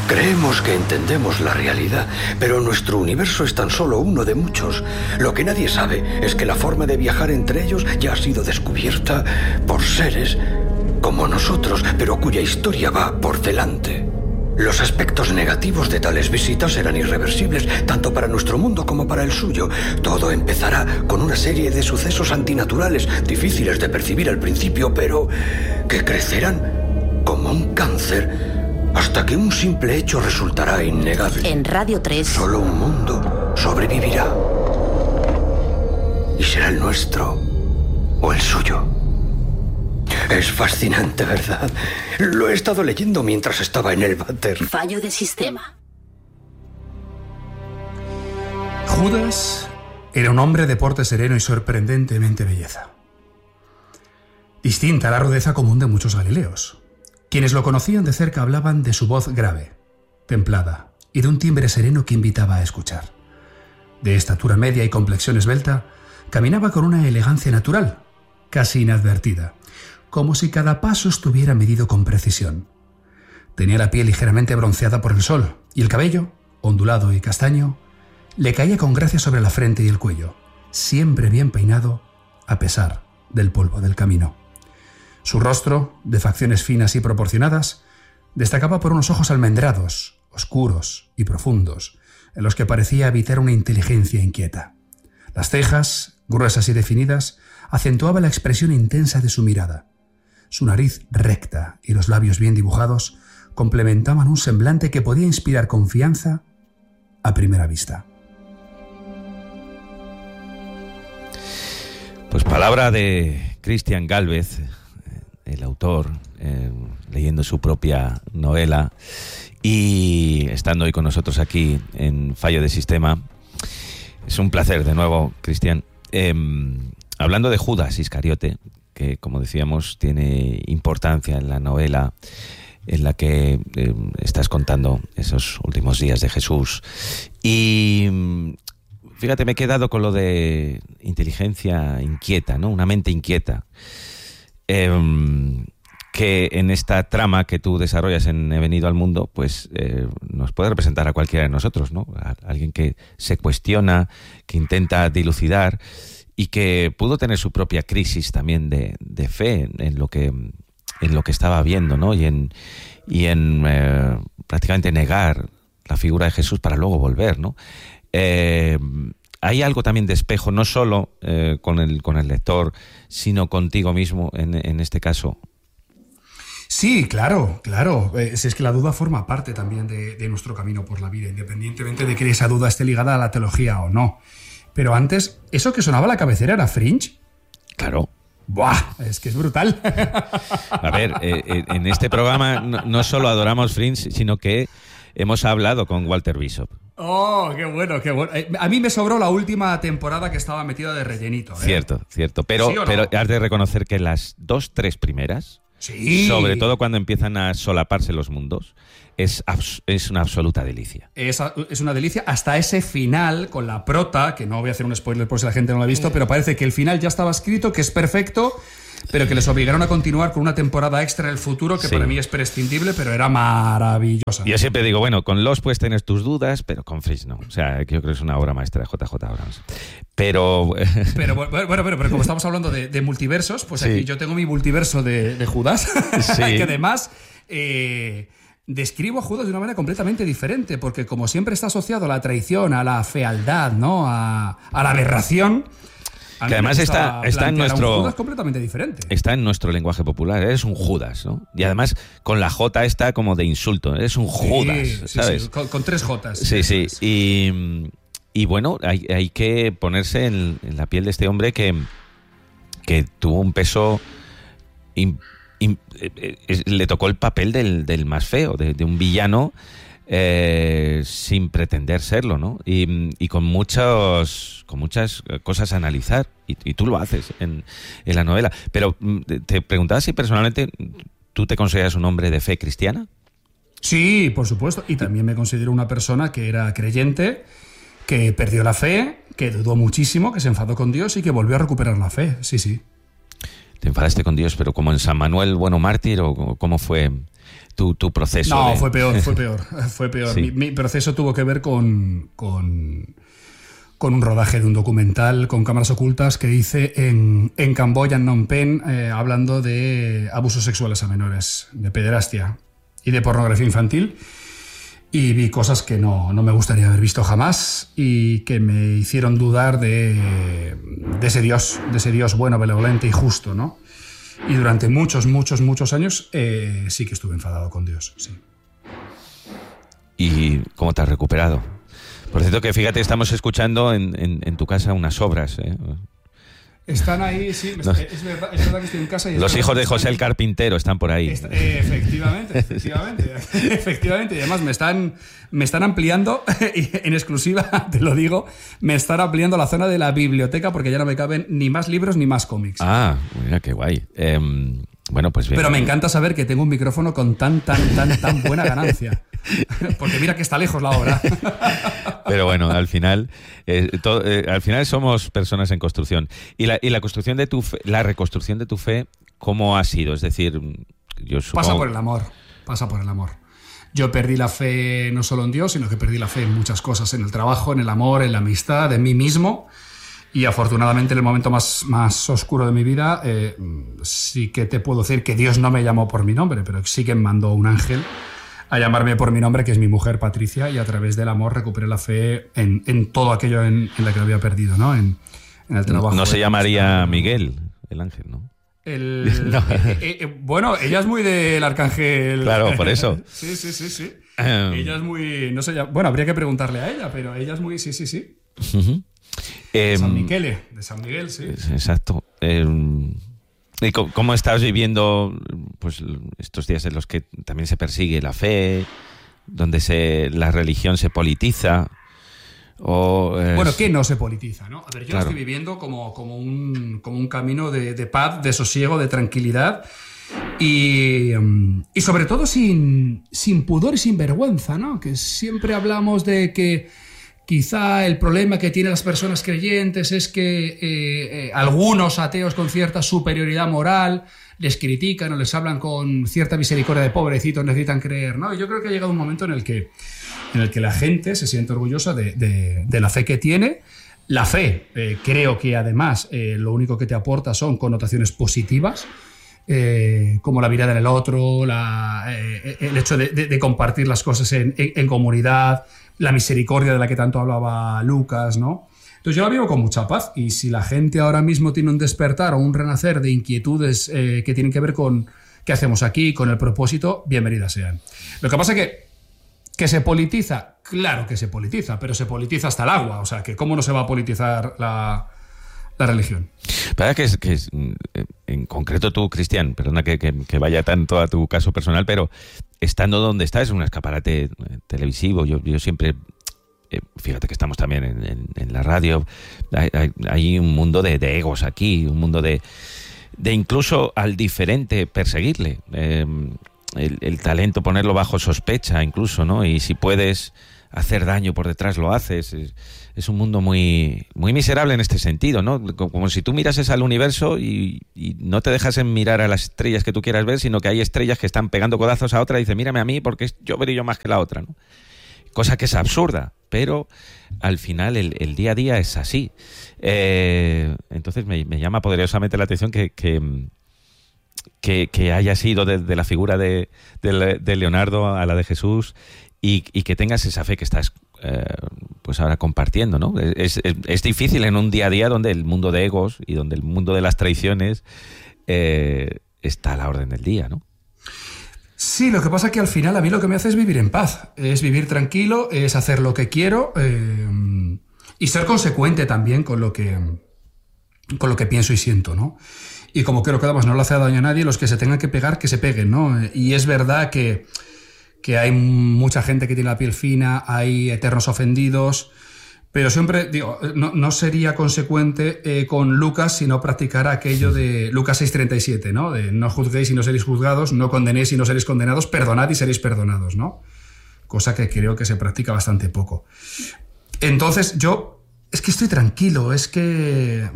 Creemos que entendemos la realidad, pero nuestro universo es tan solo uno de muchos. Lo que nadie sabe es que la forma de viajar entre ellos ya ha sido descubierta por seres como nosotros, pero cuya historia va por delante. Los aspectos negativos de tales visitas serán irreversibles, tanto para nuestro mundo como para el suyo. Todo empezará con una serie de sucesos antinaturales, difíciles de percibir al principio, pero que crecerán como un cáncer hasta que un simple hecho resultará innegable. En Radio 3... Solo un mundo sobrevivirá. Y será el nuestro o el suyo. Es fascinante, ¿verdad? Lo he estado leyendo mientras estaba en el váter. Fallo de sistema. Judas era un hombre de porte sereno y sorprendentemente belleza. Distinta a la rudeza común de muchos galileos. Quienes lo conocían de cerca hablaban de su voz grave, templada y de un timbre sereno que invitaba a escuchar. De estatura media y complexión esbelta, caminaba con una elegancia natural, casi inadvertida, como si cada paso estuviera medido con precisión. Tenía la piel ligeramente bronceada por el sol y el cabello, ondulado y castaño, le caía con gracia sobre la frente y el cuello, siempre bien peinado a pesar del polvo del camino. Su rostro, de facciones finas y proporcionadas, destacaba por unos ojos almendrados, oscuros y profundos, en los que parecía habitar una inteligencia inquieta. Las cejas, gruesas y definidas, acentuaban la expresión intensa de su mirada. Su nariz recta y los labios bien dibujados complementaban un semblante que podía inspirar confianza a primera vista. Pues palabra de Cristian Gálvez, el autor, leyendo su propia novela y estando hoy con nosotros aquí en Fallo de Sistema. Es un placer de nuevo, Cristian. Hablando de Judas Iscariote, que como decíamos tiene importancia en la novela en la que estás contando esos últimos días de Jesús. Y fíjate, me he quedado con lo de inteligencia inquieta, ¿no? Una mente inquieta. Que en esta trama que tú desarrollas en He venido al mundo, pues nos puede representar a cualquiera de nosotros, ¿no? A alguien que se cuestiona, que intenta dilucidar y que pudo tener su propia crisis también de fe en lo que estaba viendo, ¿no? Y en prácticamente negar la figura de Jesús para luego volver, ¿no? Hay algo también de espejo, no solo con el lector, sino contigo mismo en este caso. Sí, claro. Si es que la duda forma parte también de nuestro camino por la vida, independientemente de que esa duda esté ligada a la teología o no. Pero antes, ¿eso que sonaba a la cabecera era Fringe? Claro. ¡Buah! Es que es brutal. A ver, en este programa no solo adoramos Fringe, sino que hemos hablado con Walter Bishop. ¡Oh, qué bueno, qué bueno! A mí me sobró la última temporada que estaba metida de rellenito. Cierto. Pero, ¿sí o no? pero has de reconocer que las 2-3 primeras, sí, sobre todo cuando empiezan a solaparse los mundos, es una absoluta delicia. Es una delicia hasta ese final con la prota, que no voy a hacer un spoiler por si la gente no lo ha visto, pero parece que el final ya estaba escrito, que es perfecto, pero que les obligaron a continuar con una temporada extra en el futuro que para mí es prescindible, pero era maravillosa. Yo siempre digo, bueno, con Lost puedes tener tus dudas, pero con Fringe no. O sea, yo creo que es una obra maestra de JJ Abrams. Pero como estamos hablando de multiversos, pues aquí yo tengo mi multiverso de Judas, que además describo a Judas de una manera completamente diferente, porque como siempre está asociado a la traición, a la fealdad, ¿no? a la aberración. Que además está en nuestro... Un Judas completamente diferente. Está en nuestro lenguaje popular. Eres un Judas, ¿no? Y además con la J está como de insulto. Eres un Judas, ¿sabes? Sí, con 3 Jotas. Sí. Y bueno, hay que ponerse en la piel de este hombre que tuvo un peso... le tocó el papel del más feo, de un villano sin pretender serlo, ¿no? Y con muchas cosas a analizar, y tú lo haces en la novela. Pero te preguntaba si personalmente tú te consideras un hombre de fe cristiana. Sí, por supuesto, y también me considero una persona que era creyente, que perdió la fe, que dudó muchísimo, que se enfadó con Dios y que volvió a recuperar la fe, sí. Te enfadaste con Dios, pero como en San Manuel Bueno Mártir, ¿o cómo fue tu proceso? No, fue peor. Sí. Mi proceso tuvo que ver con un rodaje de un documental con cámaras ocultas que hice en Camboya, en Phnom Penh, hablando de abusos sexuales a menores, de pederastia y de pornografía infantil. Y vi cosas que no me gustaría haber visto jamás y que me hicieron dudar de ese Dios bueno, benevolente y justo, ¿no? Y durante muchos años sí que estuve enfadado con Dios, sí. ¿Y cómo te has recuperado? Por cierto que fíjate, estamos escuchando en tu casa unas obras, ¿eh? Están ahí, sí, No. es verdad que estoy en casa. Y Los hijos de José el Carpintero están por ahí. Efectivamente. Y además me están ampliando, y en exclusiva, te lo digo, me están ampliando la zona de la biblioteca porque ya no me caben ni más libros ni más cómics. Ah, mira qué guay. Bueno, pues bien. Pero me encanta saber que tengo un micrófono con tan buena ganancia. Porque mira que está lejos la obra. Pero bueno, al final somos personas en construcción. Y la construcción de tu fe, la reconstrucción de tu fe, ¿cómo ha sido? Es decir, yo supongo... Pasa por el amor. Yo perdí la fe no solo en Dios, sino que perdí la fe en muchas cosas, en el trabajo, en el amor, en la amistad, en mí mismo. Y afortunadamente en el momento más oscuro de mi vida sí que te puedo decir que Dios no me llamó por mi nombre, pero sí que me mandó un ángel a llamarme por mi nombre, que es mi mujer Patricia, y a través del amor recuperé la fe en todo aquello en la que había perdido, ¿no? En el trabajo. No se llamaría Miguel, el ángel, ¿no? No. Bueno, ella es muy del arcángel. Claro, por eso. Sí. Ella es muy... No sé, bueno, habría que preguntarle a ella, pero ella es muy... Sí. Uh-huh. De San Miguel, sí. Exacto. ¿Y cómo estás viviendo pues estos días en los que también se persigue la fe, donde la religión se politiza? Bueno, ¿qué no se politiza, no? A ver, yo claro. Lo estoy viviendo como un camino de paz, de sosiego, de tranquilidad y sobre todo sin pudor y sin vergüenza, ¿no? Que siempre hablamos de que quizá el problema que tienen las personas creyentes es que algunos ateos con cierta superioridad moral les critican o les hablan con cierta misericordia de pobrecitos, necesitan creer, ¿no? Y yo creo que ha llegado un momento en el que la gente se siente orgullosa de la fe que tiene. La fe, creo que además lo único que te aporta son connotaciones positivas, como la mirada en el otro, el hecho de compartir las cosas en comunidad, la misericordia de la que tanto hablaba Lucas, ¿no? Entonces yo la vivo con mucha paz, y si la gente ahora mismo tiene un despertar o un renacer de inquietudes que tienen que ver con qué hacemos aquí, con el propósito, bienvenidas sean. Lo que pasa es que se politiza, claro que se politiza, pero se politiza hasta el agua, o sea, que cómo no se va a politizar la religión. Para que en concreto tú, Cristian, perdona que vaya tanto a tu caso personal, pero estando donde estás, en un escaparate televisivo, yo siempre, fíjate que estamos también en la radio, hay un mundo de egos aquí, un mundo de incluso al diferente perseguirle, el talento ponerlo bajo sospecha incluso, ¿no? Y si puedes hacer daño por detrás lo haces. Es un mundo muy miserable en este sentido, ¿no? Como si tú mirases al universo y no te dejas en mirar a las estrellas que tú quieras ver, sino que hay estrellas que están pegando codazos a otra y dicen, mírame a mí porque yo brillo más que la otra, ¿no? Cosa que es absurda, pero al final el día a día es así. Entonces me llama poderosamente la atención que haya sido de la figura de Leonardo a la de Jesús y que tengas esa fe que estás pues ahora compartiendo, ¿no? Es difícil en un día a día donde el mundo de egos y donde el mundo de las traiciones está a la orden del día, ¿no? Sí, lo que pasa es que al final a mí lo que me hace es vivir en paz, es vivir tranquilo, es hacer lo que quiero y ser consecuente también con lo que pienso y siento, ¿no? Y como creo que además no le hace daño a nadie, los que se tengan que pegar, que se peguen, ¿no? Y es verdad que hay mucha gente que tiene la piel fina, hay eternos ofendidos, pero siempre digo, no sería consecuente con Lucas si no practicara aquello de Lucas 6:37, ¿no? De no juzguéis y no seréis juzgados, no condenéis y no seréis condenados, perdonad y seréis perdonados, ¿no? Cosa que creo que se practica bastante poco. Entonces es que estoy tranquilo, es que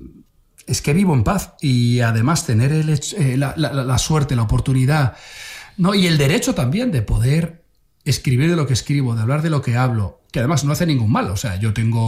vivo en paz, y además tener la suerte, la oportunidad No, y el derecho también de poder escribir de lo que escribo, de hablar de lo que hablo, que además no hace ningún mal. O sea,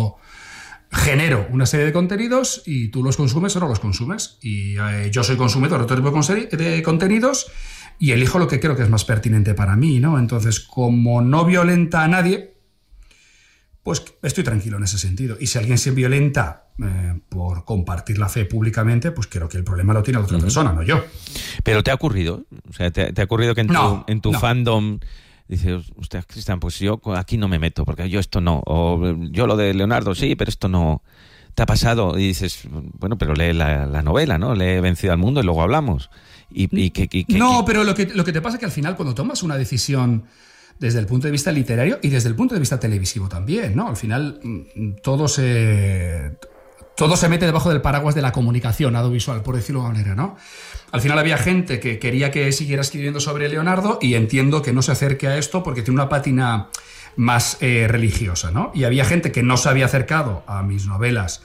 genero una serie de contenidos y tú los consumes o no los consumes. Y yo soy consumidor de otro tipo de contenidos y elijo lo que creo que es más pertinente para mí, ¿no? Entonces, como no violenta a nadie, pues estoy tranquilo en ese sentido. Y si alguien se violenta por compartir la fe públicamente, pues creo que el problema lo tiene la otra persona, no yo. ¿Pero te ha ocurrido? O sea, ¿te ha ocurrido que en tu fandom dices, usted, Cristian, pues yo aquí no me meto, porque yo esto no, o yo lo de Leonardo sí, pero esto no? ¿Te ha pasado? Y dices, bueno, pero lee la novela, ¿no? Lee Vencido al Mundo y luego hablamos. No, pero lo que te pasa es que al final, cuando tomas una decisión desde el punto de vista literario y desde el punto de vista televisivo también, ¿no? Al final todo se mete debajo del paraguas de la comunicación audiovisual, por decirlo de alguna manera, ¿no? Al final había gente que quería que siguiera escribiendo sobre Leonardo y entiendo que no se acerque a esto porque tiene una pátina más religiosa, ¿no? Y había gente que no se había acercado a mis novelas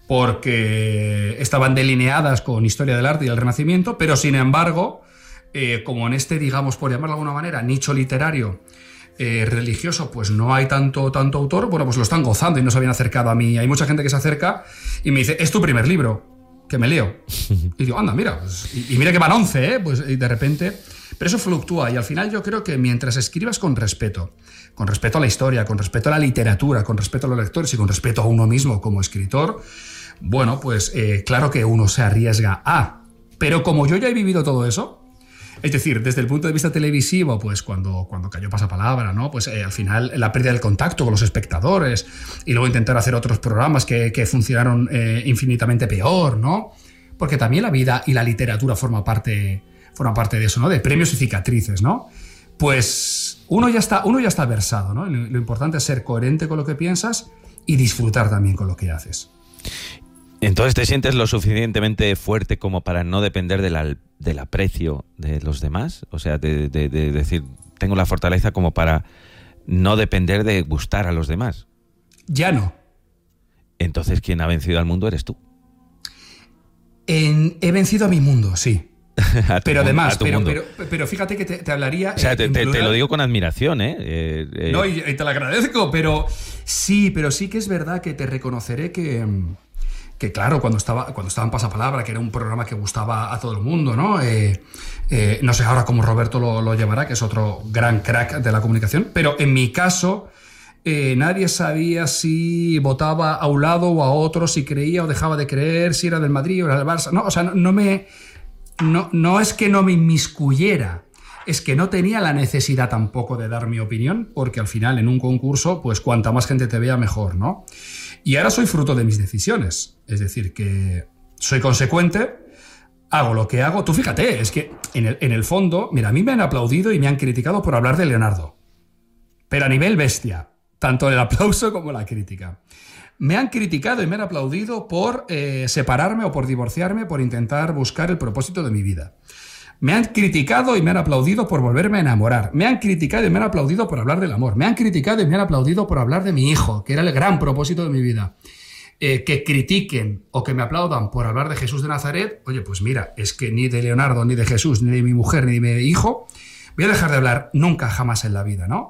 porque estaban delineadas con historia del arte y el Renacimiento, pero sin embargo, como en este, digamos, por llamarlo de alguna manera, nicho literario religioso, pues no hay tanto autor, bueno, pues lo están gozando y no se habían acercado a mí. Hay mucha gente que se acerca y me dice, es tu primer libro, que me leo. Y digo, anda, mira, pues, y mira que van 11, pues, y de repente... Pero eso fluctúa y al final yo creo que mientras escribas con respeto a la historia, con respeto a la literatura, con respeto a los lectores y con respeto a uno mismo como escritor, bueno, pues claro que uno se arriesga a... Pero como yo ya he vivido todo eso, es decir, desde el punto de vista televisivo, pues cuando cayó Pasapalabra, ¿no? Pues al final la pérdida del contacto con los espectadores y luego intentar hacer otros programas que funcionaron infinitamente peor, ¿no? Porque también la vida y la literatura forma parte de eso, ¿no? De premios y cicatrices, ¿no? Pues uno ya está versado, ¿no? Lo importante es ser coherente con lo que piensas y disfrutar también con lo que haces. Entonces, ¿te sientes lo suficientemente fuerte como para no depender del aprecio de los demás? O sea, de decir, tengo la fortaleza como para no depender de gustar a los demás. Ya no. Entonces, ¿quién ha vencido al mundo eres tú? He vencido a mi mundo, sí. Pero además, pero fíjate que te hablaría... O sea, te lo digo con admiración, ¿eh? No, y te lo agradezco, pero sí que es verdad que te reconoceré que claro, cuando estaba en Pasapalabra, que era un programa que gustaba a todo el mundo, ¿no? No sé ahora cómo Roberto lo llevará, que es otro gran crack de la comunicación, pero en mi caso nadie sabía si votaba a un lado o a otro, si creía o dejaba de creer, si era del Madrid o era del Barça. No, o sea, no es que no me inmiscuyera, es que no tenía la necesidad tampoco de dar mi opinión, porque al final en un concurso, pues cuanta más gente te vea, mejor, ¿no? Y ahora soy fruto de mis decisiones, es decir, que soy consecuente, hago lo que hago. Tú fíjate, es que en el fondo, mira, a mí me han aplaudido y me han criticado por hablar de Leonardo, pero a nivel bestia, tanto el aplauso como la crítica. Me han criticado y me han aplaudido por separarme o por divorciarme, por intentar buscar el propósito de mi vida. Me han criticado y me han aplaudido por volverme a enamorar. Me han criticado y me han aplaudido por hablar del amor. Me han criticado y me han aplaudido por hablar de mi hijo, que era el gran propósito de mi vida. Que critiquen o que me aplaudan por hablar de Jesús de Nazaret, oye, pues mira, es que ni de Leonardo, ni de Jesús, ni de mi mujer, ni de mi hijo, voy a dejar de hablar nunca, jamás en la vida, ¿no?